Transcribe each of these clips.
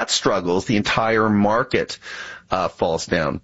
that struggles, the entire market falls down.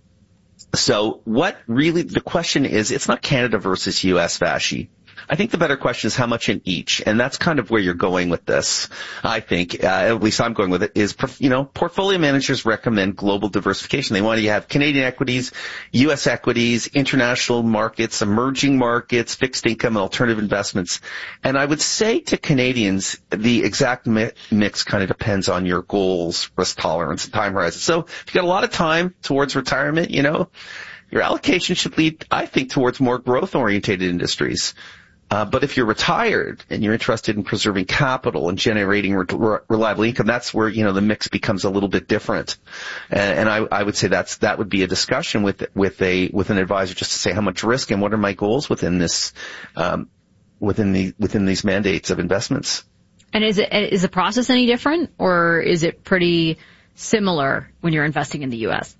So what really, the question is, it's not Canada versus U.S., Vashi. I think the better question is how much in each, and that's kind of where you're going with this. I think, at least I'm going with it, is, portfolio managers recommend global diversification. They want you to have Canadian equities, U.S. equities, international markets, emerging markets, fixed income, and alternative investments. And I would say to Canadians, the exact mix kind of depends on your goals, risk tolerance, and time horizon. So if you've got a lot of time towards retirement, your allocation should lead, I think, towards more growth-orientated industries. But if you're retired and you're interested in preserving capital and generating reliable income, that's where, the mix becomes a little bit different. And I would say that would be a discussion with an advisor, just to say how much risk and what are my goals within this, within these mandates of investments. And is the process any different, or is it pretty similar when you're investing in the U.S.?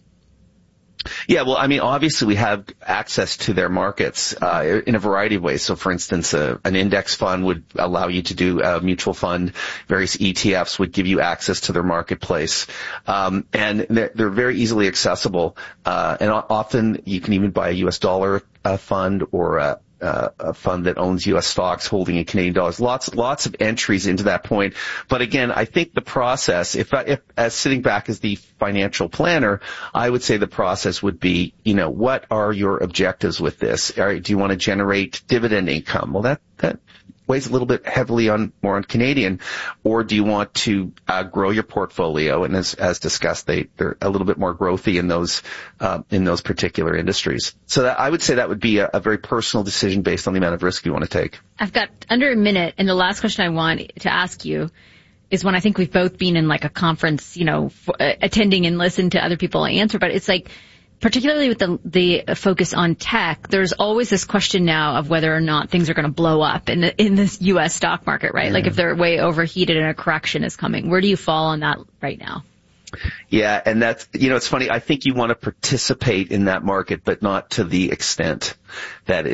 Yeah, well, obviously we have access to their markets in a variety of ways. So, for instance, an index fund would allow you to do a mutual fund. Various ETFs would give you access to their marketplace. And they're very easily accessible. And often you can even buy a U.S. dollar fund or a fund that owns U.S. stocks holding in Canadian dollars. Lots of entries into that point. But again, I think the process, if as sitting back as the financial planner, I would say the process would be, what are your objectives with this? All right, do you want to generate dividend income? Well, that weighs a little bit heavily more on Canadian, or do you want to grow your portfolio? And as discussed, they're a little bit more growthy in those particular industries. So that, I would say that would be a very personal decision based on the amount of risk you want to take. I've got under a minute, and the last question I want to ask you is when I think we've both been in like a conference, attending and listened to other people answer, but it's like, particularly with the focus on tech, there's always this question now of whether or not things are going to blow up in this U.S. stock market, right? Like if they're way overheated and a correction is coming. Where do you fall on that right now? Yeah, and that's, it's funny. I think you want to participate in that market, but not to the extent that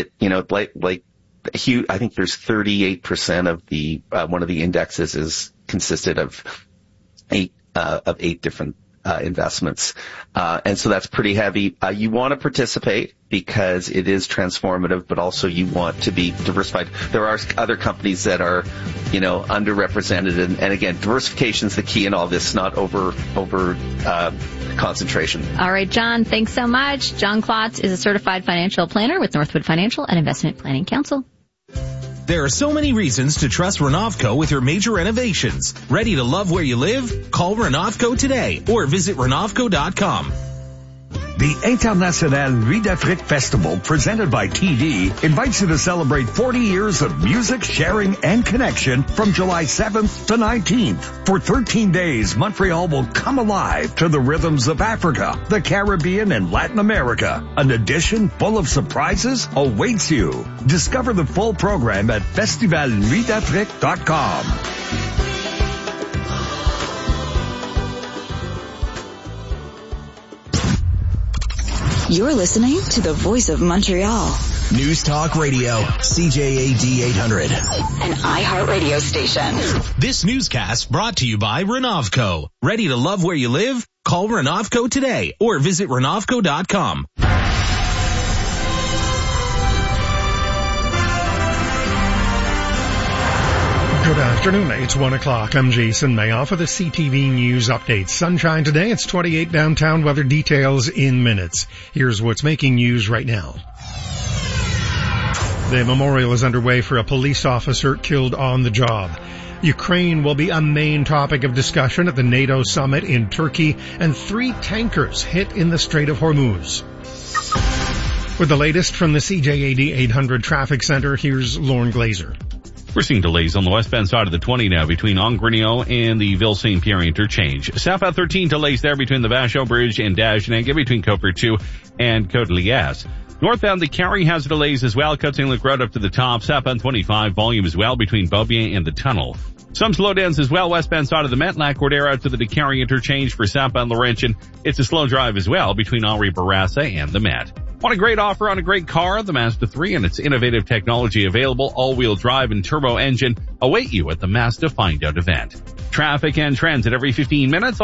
huge. I think there's 38% of the one of the indexes is consisted of eight different investments. And so that's pretty heavy. You want to participate because it is transformative, but also you want to be diversified. There are other companies that are, underrepresented. And again, diversification is the key in all this, not over concentration. All right, John, thanks so much. John Klotz is a certified financial planner with Northwood Financial and Investment Planning Council. There are so many reasons to trust Renovco with your major renovations. Ready to love where you live? Call Renovco today or visit Renovco.com. The International Nuit d'Afrique Festival, presented by TD, invites you to celebrate 40 years of music, sharing, and connection from July 7th to 19th. For 13 days, Montreal will come alive to the rhythms of Africa, the Caribbean, and Latin America. An edition full of surprises awaits you. Discover the full program at festivalnuitdafrique.com. You're listening to the Voice of Montreal. News Talk Radio, CJAD 800. An iHeartRadio station. This newscast brought to you by Renovco. Ready to love where you live? Call Renovco today or visit Renovco.com. Good afternoon. It's 1 o'clock. I'm Jason Mayoff for the CTV News Update. Sunshine today. It's 28 downtown. Weather details in minutes. Here's what's making news right now. The memorial is underway for a police officer killed on the job. Ukraine will be a main topic of discussion at the NATO summit in Turkey, and 3 tankers hit in the Strait of Hormuz. With the latest from the CJAD 800 Traffic Center, here's Lauren Glazer. We're seeing delays on the westbound side of the 20 now between Ongrenio and the Ville-Saint-Pierre interchange. Southbound 13 delays there between the Vachon Bridge and Dagenais, between Coupert 2 and Côte-Liesse. Northbound, the Carrie has delays as well. Côte-Saint-Luc Road up to the top. Southbound 25 volume as well between Beaubien and the tunnel. Some slowdowns as well westbound side of the Metlac Cordero to the DeCarry interchange for southbound Laurentian. It's a slow drive as well between Henri Bourassa and the Met. Want a great offer on a great car? The Mazda 3 and its innovative technology available, all-wheel drive and turbo engine await you at the Mazda Find Out event. Traffic and trends at every 15 minutes.